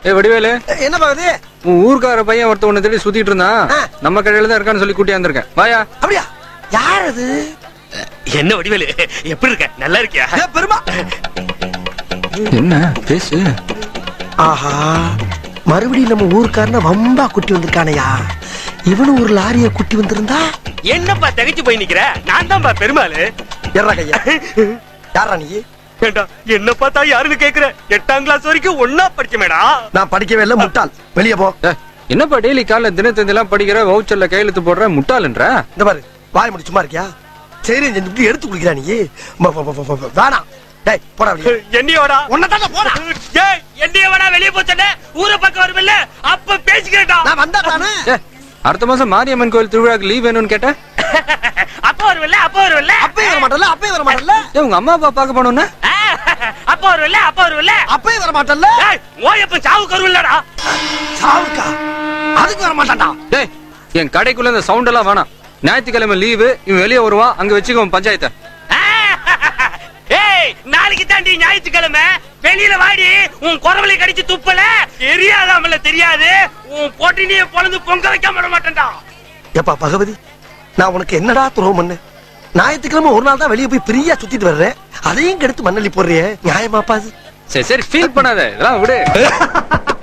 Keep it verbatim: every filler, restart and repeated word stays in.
ஏ வடிவேலு, என்ன பாக்குது? உன் ஊர்க்கார பையன் ஒருத்த உன்னை தேடி சுத்திட்டு இருந்தான். நம்ம கடையில தான் இருக்கான்னு சொல்லி கூட்டியாந்துருக்கேன். வாயா. அப்படியா? யார் அது? என்ன வடிவேலு, எப்படி இருக்க? நல்லா இருக்கியா? பெருமா. என்ன பேசு? ஆஹா, மறுபடியும் நம்ம ஊருக்காரன வம்பா குட்டி வந்திருக்கானையா? இவனு ஒரு லாரிய குட்டி வந்திருந்தா என்னப்பா தகைச்சு போய் நிக்கிற? நான் தான்ப்பா பெருமாளு. எறா கையா. யாரா நீ? ஏண்டா என்ன பார்த்தா யாருன்னு கேக்குற? எட்டாம் கிளாஸ் வரைக்கும் ஒன்னா படிச்சமேடா. நான் படிக்கவே இல்ல, முட்டாள். வெளியே போ. என்னப்பா டெய்லி காலைல தினத்தந்தெல்லாம் படிக்கிற, வவுச்சர்ல கையெழுத்து போடுற, முட்டாளுன்ற? இந்த பாரு, வாய் முடி சும்மா இருக்கியா? சரி செஞ்சு எடுத்து குடிக்கிறா நீ. வேணாம். டேய் போடா வெளியே. என்னையோடா? உன்னதான போடா. ஏய் என்னையோடா வெளிய போச்சனே? ஊர பக்கம் வருமில்ல, அப்ப பேசிக்கிறேன்டா. நான் வந்தா தானே. அடுத்த மாசம் மாரியம்மன் கோயில் திருவிழாக்கு லீவ் வேணும்னு கேட்ட. அப்ப வருமில்ல, அப்ப வருமில்ல. அப்பே வர மாட்டல்ல, அப்பே வர மாட்டல்ல. ஏ உங்க அம்மா அப்பா பார்க்க போனோம்னா? அப்ப வருமில்ல, அப்ப வருமில்ல. அப்பே வர மாட்டல்ல. ஏய் ஓயப்ப சாவு கருவில்லடா. சாவுக்கா? அதுக்கு வர மாட்டான்டா. டேய் என் கடைக்குள்ள இந்த சவுண்ட் எல்லாம் வேணாம். ஞாயிற்றுக்கிழமை லீவு, இவன் வெளியே வருவான், அங்க வச்சுக்கோ பஞ்சாயத்தை. ஏய் நாளைக்கு தாண்டி ஞாயிற்றுக்கிழமை, வெளியில வாடி. உன் குரவலை கடிச்சு துப்பல தெரியாதாமல தெரியாது. உன் பொட்டினிய பொழந்து பொங்க வைக்க விட மாட்டேன்டா. எப்பா பகவதி, நான் உனக்கு என்னடா துரோகம் பண்ண? ஞாயிற்றுக்கிழமை ஒரு நாள் தான் வெளியே போய் பிரியா சுத்திட்டு வர்றேன், அதையும் கெடுத்து மண்ணள்ளி போடுறியே, நியாயமாப்பா அது? சரி சரி ஃபீல் பண்ணாத, இதெல்லாம் விடு.